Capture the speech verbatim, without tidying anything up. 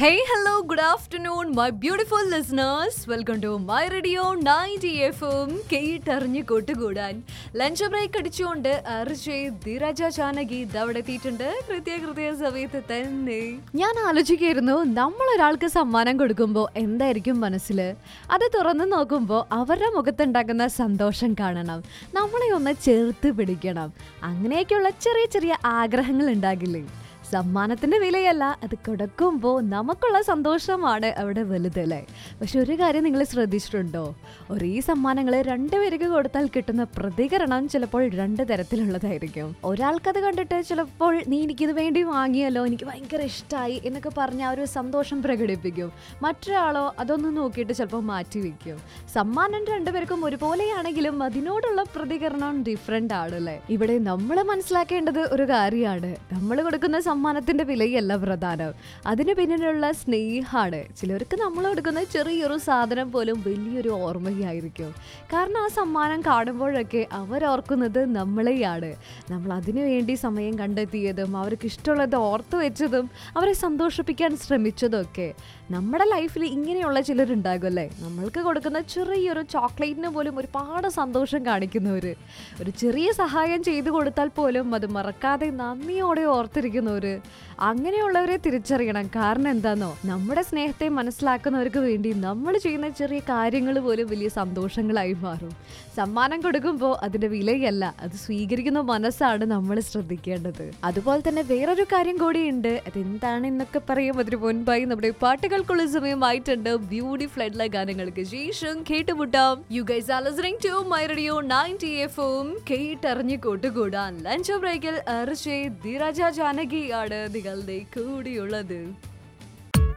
Hey, hello, good afternoon, my beautiful listeners. Welcome to my radio ninety F M. കേട്ടറിഞ്ഞ് കൂട്ടുകൂടാൻ lunch break അടിച്ചുകൊണ്ട് അർജയ് ധീരജ ജാനകി ഇതവിടെ എത്തിയിട്ടുണ്ട്. കൃത്യ കൃത്യ സമയത്ത് തന്നെ ഞാൻ ആലോചിക്കായിരുന്നു, നമ്മൾ ഒരാൾക്ക് സമ്മാനം കൊടുക്കുമ്പോൾ എന്തായിരിക്കും മനസ്സിൽ. അത് തുറന്നു നോക്കുമ്പോൾ അവരുടെ മുഖത്തുണ്ടാകുന്ന സന്തോഷം കാണണം, നമ്മളെ ഒന്ന് ചേർത്ത് പിടിക്കണം. അങ്ങനെയൊക്കെയുള്ള ചെറിയ ചെറിയ ആഗ്രഹങ്ങൾ ഉണ്ടാകില്ലേ. സമ്മാനത്തിന്റെ വിലയല്ല, അത് കൊടുക്കുമ്പോൾ നമുക്കുള്ള സന്തോഷമാണ് അവിടെ വലുതല്ലേ. പക്ഷെ ഒരു കാര്യം നിങ്ങൾ ശ്രദ്ധിച്ചിട്ടുണ്ടോ, ഒരേ സമ്മാനങ്ങൾ രണ്ടുപേർക്ക് കൊടുത്താൽ കിട്ടുന്ന പ്രതികരണം ചിലപ്പോൾ രണ്ട് തരത്തിലുള്ളതായിരിക്കും. ഒരാൾക്കത് കണ്ടിട്ട് ചിലപ്പോൾ നീ എനിക്കിത് വേണ്ടി വാങ്ങിയല്ലോ, എനിക്ക് ഭയങ്കര ഇഷ്ടമായി എന്നൊക്കെ പറഞ്ഞ ഒരു സന്തോഷം പ്രകടിപ്പിക്കും. മറ്റൊരാളോ അതൊന്നും നോക്കിയിട്ട് ചിലപ്പോൾ മാറ്റി വയ്ക്കും. സമ്മാനം രണ്ടുപേർക്കും ഒരുപോലെയാണെങ്കിലും അതിനോടുള്ള പ്രതികരണം ഡിഫറെന്റ് ആണല്ലേ. ഇവിടെ നമ്മൾ മനസ്സിലാക്കേണ്ടത് ഒരു കാര്യമാണ്, നമ്മൾ കൊടുക്കുന്ന സമ്മാനത്തിന്റെ വിലയല്ല പ്രധാനം, അതിന് പിന്നിലുള്ള സ്നേഹമാണ്. ചിലർക്ക് നമ്മൾ കൊടുക്കുന്ന ചെറിയൊരു സാധനം പോലും വലിയൊരു ഓർമ്മയായിരിക്കും. കാരണം ആ സമ്മാനം കാണുമ്പോഴൊക്കെ അവരോർക്കുന്നത് നമ്മളെയാണ്. നമ്മൾ അതിനു വേണ്ടി സമയം കണ്ടെത്തിയതും അവർക്ക് ഇഷ്ടമുള്ളത് ഓർത്തു വെച്ചതും അവരെ സന്തോഷിപ്പിക്കാൻ ശ്രമിച്ചതും ഒക്കെ. നമ്മുടെ ലൈഫിൽ ഇങ്ങനെയുള്ള ചിലരുണ്ടാകുമല്ലേ, നമ്മൾക്ക് കൊടുക്കുന്ന ചെറിയൊരു ചോക്ലേറ്റിന് പോലും ഒരുപാട് സന്തോഷം കാണിക്കുന്നവർ, ഒരു ചെറിയ സഹായം ചെയ്തു കൊടുത്താൽ പോലും അത് മറക്കാതെ നന്ദിയോടെ ഓർത്തിരിക്കുന്നവർ. അങ്ങനെയുള്ളവരെ തിരിച്ചറിയണം. കാരണം എന്താന്നോ, നമ്മുടെ സ്നേഹത്തെ മനസ്സിലാക്കുന്നവർക്ക് വേണ്ടി നമ്മൾ ചെയ്യുന്ന ചെറിയ കാര്യങ്ങൾ പോലും വലിയ സന്തോഷങ്ങളായി മാറും. സമ്മാനം കൊടുക്കുമ്പോൾ അതിന്റെ വിലയല്ല, അത് സ്വീകരിക്കുന്ന മനസ്സാണ് നമ്മൾ ശ്രദ്ധിക്കേണ്ടത്. അതുപോലെ തന്നെ വേറൊരു കാര്യം കൂടിയുണ്ട്, അതെന്താണ് എന്നൊക്കെ പറയും അതിന് മുൻപായി നമ്മുടെ പാട്ടുകൾക്കുള്ള സമയമായിട്ടുണ്ട്. ബ്യൂട്ടിഫുൾ ആയിട്ടുള്ള ഗാനങ്ങൾക്ക് ശേഷം കേട്ടുമുട്ടാം. You guys are listening to my radio ninety F M. കേട്ടറിഞ്ഞ് കൂട്ടുകൂടാൻ ലഞ്ച് ബ്രേക്കിൽ അർജയ് ധീരജ ജാനകിയാണ് നിങ്ങളുടെ കൂടിയുള്ളത്.